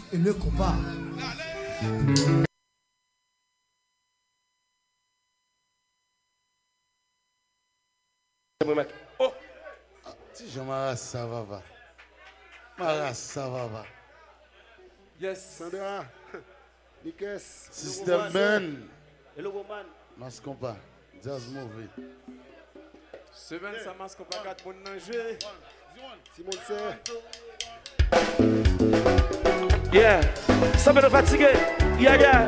et le combat. Oh, si je m'arrête, ça va. M'arrête, ça va. Yes. Sandra. Nikes. System Ben. Hello, woman. Mascompa. Jazz movie. Semaine, ça masque pas 4 bonnes nager. Simon c'est. Yeah, ça me fatigué. Yeah.